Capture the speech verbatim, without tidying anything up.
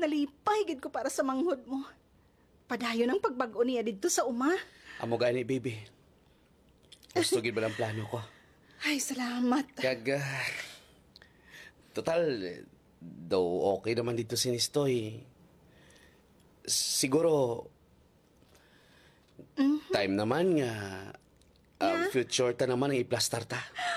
Nalipay gid ko para sa manghod mo. Padayon ang pagbago niya dito sa uma. Amo gani, baby. Gusto gid ba ang plano ko? Ay, salamat. Kag, ah, total, eh, daw okay naman dito si Nistoy. Siguro, time naman nga, ang future ta naman ang iplastar ta.